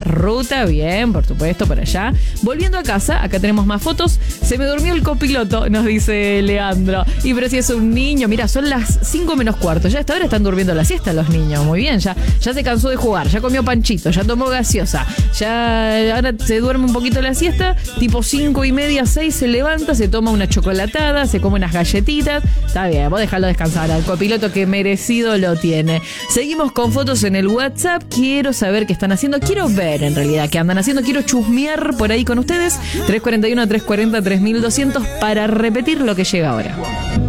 ruta, bien, por supuesto, por allá. Volviendo a casa, acá tenemos más fotos. Se me durmió el copiloto, nos dice Leandro. Y pero si es un niño, mira, son las 5 menos cuarto. Ya a esta hora están durmiendo la siesta los niños. Muy bien, ya se cansó de jugar, ya comió panchito, ya tomó gaseosa. Ya ahora se duerme un poquito la siesta. Tipo 5:30, 6 se levanta, se toma una chocolatada, se come unas galletitas. Está bien, vos dejalo descansar al copiloto que merecido lo tiene. Seguimos con fotos en el WhatsApp. Quiero saber qué están haciendo. Quiero ver en realidad qué andan haciendo. Quiero chusmear por ahí con ustedes. 341-340-3200 para repetir lo que llega ahora.